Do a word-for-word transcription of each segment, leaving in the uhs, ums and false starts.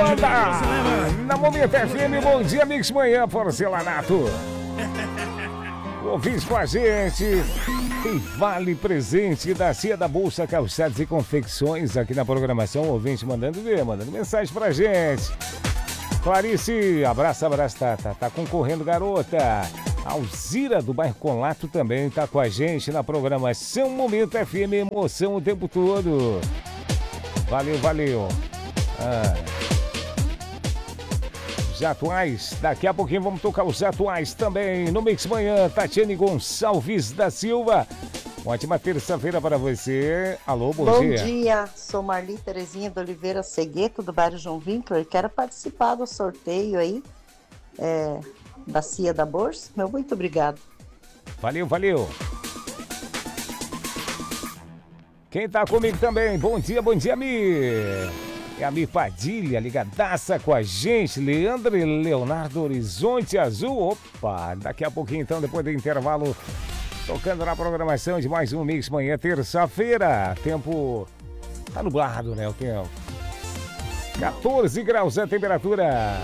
banda! Na Momento F M, bom dia, Mix Manhã, Porcelanato. Ouvinte com a gente. Tem vale presente da Cia da Bolsa Calçados e Confecções aqui na programação. Ouvinte mandando ver, mandando mensagem pra gente. Clarice, abraço, abraço, tá, tá, tá concorrendo, garota. Alzira do bairro Conlato também tá com a gente na programação Momento F M, emoção o tempo todo. Valeu, valeu. Ah. Os atuais, daqui a pouquinho vamos tocar os atuais também no Mix Manhã. Tatiane Gonçalves da Silva. Ótima terça-feira para você. Alô, bom, bom dia. Bom dia, sou Marli Terezinha de Oliveira Segueto, do bairro João Winkler. Quero participar do sorteio aí é, da Cia da Bolsa. Meu muito obrigado. Valeu, valeu. Quem tá comigo também? Bom dia, bom dia, Mi. É a Mi Padilha, ligadaça com a gente. Leandro e Leonardo Horizonte Azul. Opa, daqui a pouquinho então, depois do intervalo, tocando na programação de mais um Mix Manhã, terça-feira. Tempo tá nublado, né, o tempo. quatorze graus a temperatura.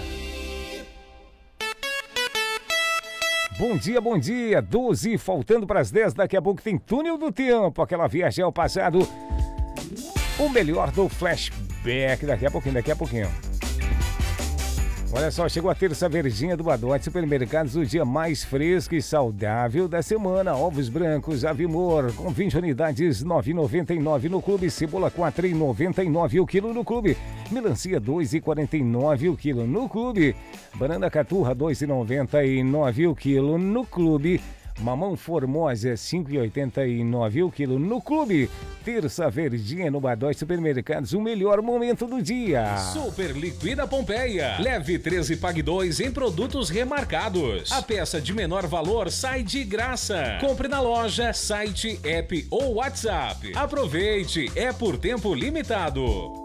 Bom dia, bom dia. doze, faltando para as dez. Daqui a pouco tem Túnel do Tempo, aquela viagem ao passado. O melhor do flashback. Daqui a pouquinho, daqui a pouquinho. Olha só, chegou a terça verdinha do Badote Supermercados, o dia mais fresco e saudável da semana. Ovos brancos Avimor com vinte unidades, nove reais e noventa e nove no clube. Cebola quatro reais e noventa e nove o quilo no clube. Melancia dois reais e quarenta e nove o quilo no clube. Banana caturra dois reais e noventa e nove o quilo no clube. Mamão Formosa cinco reais e oitenta e nove o quilo no clube. Terça verdinha no Badói Supermercados, o melhor momento do dia. Super Liquida Pompeia. Leve treze e pague dois em produtos remarcados. A peça de menor valor sai de graça. Compre na loja, site, app ou WhatsApp. Aproveite, é por tempo limitado.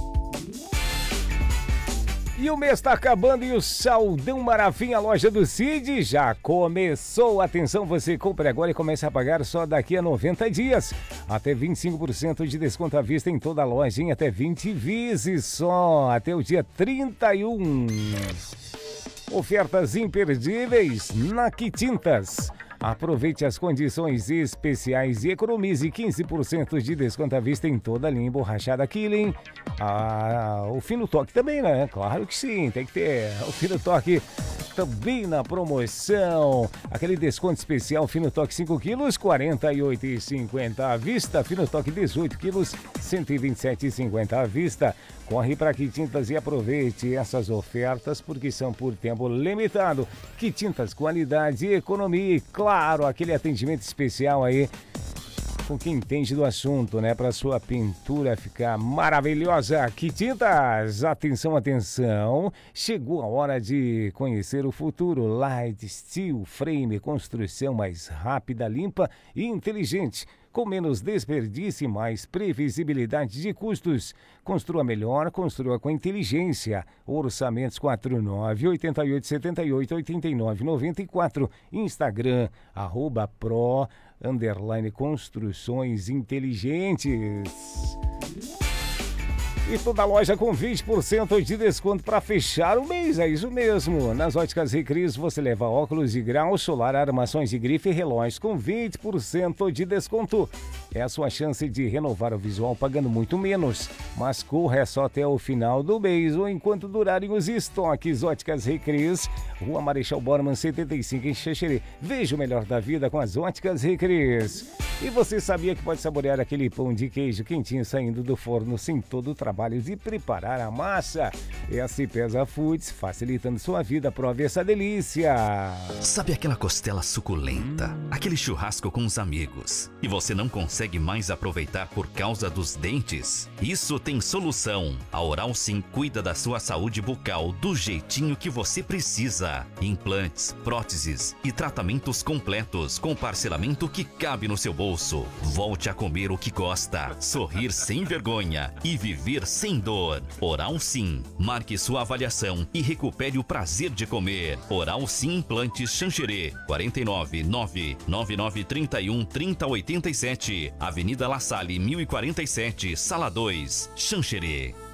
E o mês está acabando e o Saldão Marafim, a loja do Cid, já começou. Atenção, você compre agora e comece a pagar só daqui a noventa dias. Até vinte e cinco por cento de desconto à vista em toda a loja, em até vinte vezes só, até o dia trinta e um. Ofertas imperdíveis na Quitintas. Aproveite as condições especiais e economize quinze por cento de desconto à vista em toda a linha emborrachada Killing. Ah, o Fino Toque também, né? Claro que sim, tem que ter. O Fino Toque também na promoção. Aquele desconto especial Fino Toque cinco quilos, quarenta e oito reais e cinquenta à vista. Fino Toque dezoito quilos, cento e vinte e sete reais e cinquenta à vista. Corre para Quitintas e aproveite essas ofertas porque são por tempo limitado. Quitintas, qualidade e economia e, claro, aquele atendimento especial aí com quem entende do assunto, né? Para sua pintura ficar maravilhosa. Quitintas, atenção, atenção. Chegou a hora de conhecer o futuro. Light Steel Frame, construção mais rápida, limpa e inteligente. Com menos desperdício e mais previsibilidade de custos. Construa melhor, construa com inteligência. Orçamentos quatro nove oito oito sete oito oito nove nove quatro. Instagram, arroba pro, underline construções inteligentes. E toda loja com vinte por cento de desconto para fechar o mês, é isso mesmo. Nas Óticas Recris você leva óculos de grau, solar, armações de grife e relógios com vinte por cento de desconto. É a sua chance de renovar o visual pagando muito menos. Mas corra só até o final do mês ou enquanto durarem os estoques. Óticas Recris, Rua Marechal Bormann setenta e cinco em Xanxerê. Veja o melhor da vida com as Óticas Recris. E você sabia que pode saborear aquele pão de queijo quentinho saindo do forno sem todo o trabalho de preparar a massa? É a Cipesa Foods, facilitando sua vida. Prove essa delícia. Sabe aquela costela suculenta? Aquele churrasco com os amigos e você não consegue mais aproveitar por causa dos dentes? Isso tem solução. A Oral Sim cuida da sua saúde bucal do jeitinho que você precisa. Implantes, próteses e tratamentos completos com parcelamento que cabe no seu bolso. Volte a comer o que gosta, sorrir sem vergonha e viver sem dor. Oral Sim. Marque sua avaliação e recupere o prazer de comer. Oral Sim Implantes Xanxerê. quarenta e nove, nove nove nove, trinta e um, trinta, oitenta e sete. Avenida La Salle, mil e quarenta e sete, Sala dois, Xanxerê.